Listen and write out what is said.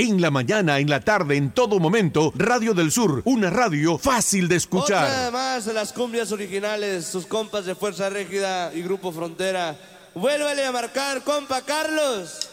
En la mañana, en la tarde, en todo momento, Radio del Sur, una radio fácil de escuchar. Otra más de las cumbias originales, sus compas de Fuerza Régida y Grupo Frontera. Vuélvale a marcar, compa Carlos.